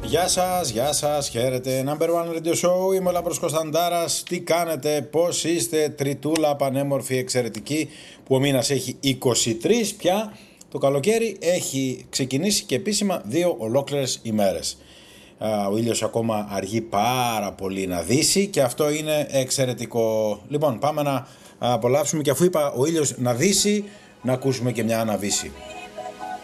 Γεια σας, χαίρετε. Number One Radio Show, είμαι ο Λάμπρος Κωνσταντάρας. Τι κάνετε, πώς είστε, τριτούλα, πανέμορφη, εξαιρετική, που ο μήνας έχει 23 πια. Το καλοκαίρι έχει ξεκινήσει και επίσημα 2 ολόκληρες ημέρες. Ο ήλιος ακόμα αργεί πάρα πολύ να δύσει και αυτό είναι εξαιρετικό. Λοιπόν, πάμε να απολαύσουμε, και αφού είπα ο ήλιος να δύσει, να ακούσουμε και μια αναβύση.